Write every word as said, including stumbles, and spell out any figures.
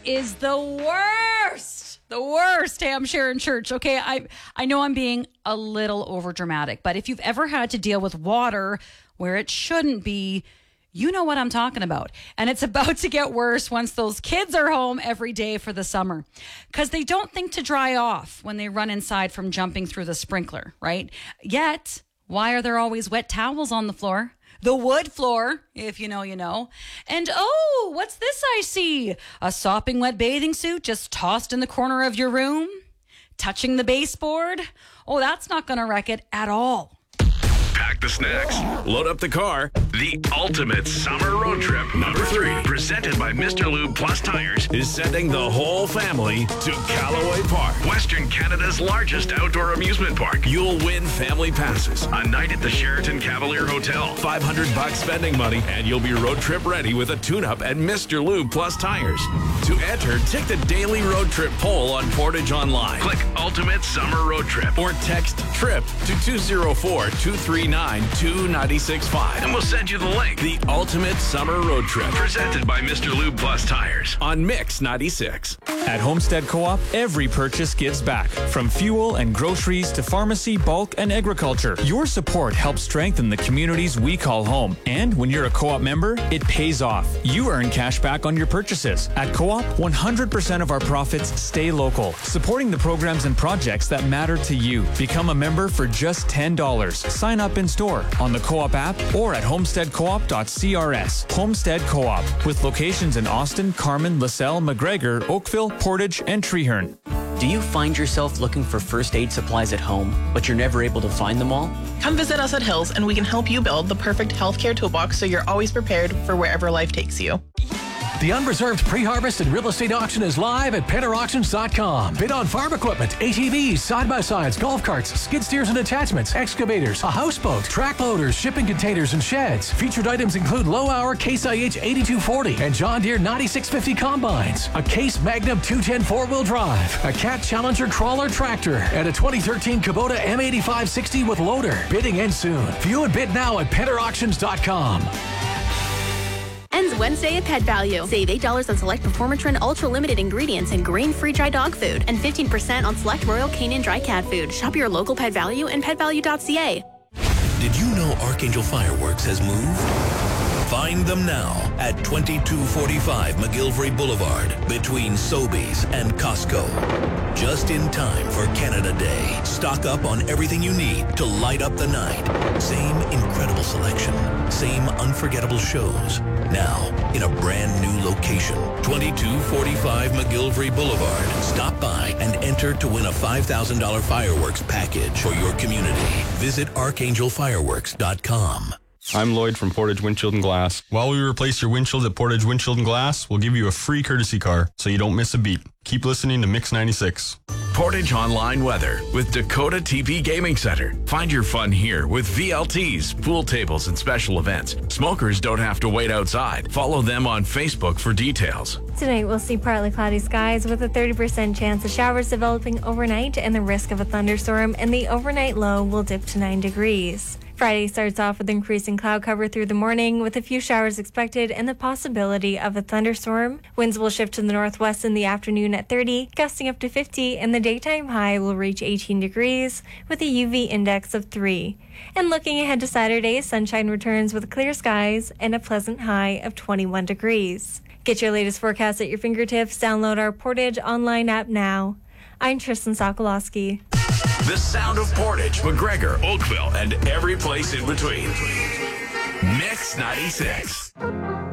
is the worst. The worst, Ham Sharon Church. Okay, I I know I'm being a little overdramatic, but if you've ever had to deal with water where it shouldn't be, you know what I'm talking about. And it's about to get worse once those kids are home every day for the summer. Because they don't think to dry off when they run inside from jumping through the sprinkler, right? Yet, why are there always wet towels on the floor? The wood floor, if you know, you know. And oh, what's this I see? A sopping wet bathing suit just tossed in the corner of your room? Touching the baseboard? Oh, that's not going to wreck it at all. Pack the snacks, load up the car. The ultimate summer road trip, number three, presented by Mister Lube Plus Tires, is sending the whole family to Callaway Park, Western Canada's largest outdoor amusement park. You'll win family passes, a night at the Sheraton Cavalier Hotel, five hundred bucks spending money, and you'll be road trip ready with a tune-up at Mister Lube Plus Tires. To enter, take the daily road trip poll on Portage Online. Click Ultimate Summer Road Trip or text TRIP to two zero four, two three nine, two nine six five and we'll send you the link. The Ultimate Summer Road Trip, presented by Mister Lube Plus Tires on Mix ninety-six. At Homestead Co-op, every purchase gives back. From fuel and groceries to pharmacy, bulk, and agriculture, your support helps strengthen the communities we call home. And when you're a Co-op member, it pays off. You earn cash back on your purchases. At Co-op, one hundred percent of our profits stay local, supporting the programs and projects that matter to you. Become a member for just ten dollars. Sign up in store, on the Co-op app, or at homestead co op dot c r s. Homestead Co-op, with locations in Austin, Carman, LaSalle, McGregor, Oakville, Portage, and Treeherne. Do you find yourself looking for first aid supplies at home, but you're never able to find them all? Come visit us at Hills, and we can help you build the perfect healthcare toolbox so you're always prepared for wherever life takes you. The unreserved pre-harvest and real estate auction is live at penner auctions dot com. Bid on farm equipment, A T Vs, side-by-sides, golf carts, skid steers and attachments, excavators, a houseboat, track loaders, shipping containers, and sheds. Featured items include low-hour Case I H eighty-two forty and John Deere ninety-six fifty combines, a Case Magnum two ten four-wheel drive, a Cat Challenger crawler tractor, and a twenty thirteen Kubota M eighty-five sixty with loader. Bidding ends soon. View and bid now at penner auctions dot com. Ends Wednesday at Pet Value. Save eight dollars on select Performatrin Ultra Limited ingredients and grain-free dry dog food, and fifteen percent on select Royal Canin dry cat food. Shop your local Pet Value and pet value dot c a. Did you know Archangel Fireworks has moved? Find them now at twenty-two forty-five McGillivray Boulevard between Sobeys and Costco. Just in time for Canada Day. Stock up on everything you need to light up the night. Same incredible selection. Same unforgettable shows. Now in a brand new location. twenty-two forty-five McGillivray Boulevard. Stop by and enter to win a five thousand dollars fireworks package for your community. Visit archangel fireworks dot com. I'm Lloyd from Portage Windshield and Glass. While we replace your windshield at Portage Windshield and Glass, we'll give you a free courtesy car so you don't miss a beat. Keep listening to Mix ninety-six. Portage Online Weather with Dakota T P Gaming Center. Find your fun here with V L Ts, pool tables, and special events. Smokers don't have to wait outside. Follow them on Facebook for details. Tonight we'll see partly cloudy skies with a thirty percent chance of showers developing overnight and the risk of a thunderstorm, and the overnight low will dip to nine degrees. Friday starts off with increasing cloud cover through the morning with a few showers expected and the possibility of a thunderstorm. Winds will shift to the northwest in the afternoon at thirty, gusting up to fifty, and the daytime high will reach eighteen degrees with a U V index of three. And looking ahead to Saturday, sunshine returns with clear skies and a pleasant high of twenty-one degrees. Get your latest forecast at your fingertips. Download our Portage online app now. I'm Tristan Sokolowski. The sound of Portage, McGregor, Oakville, and every place in between. Mix ninety-six.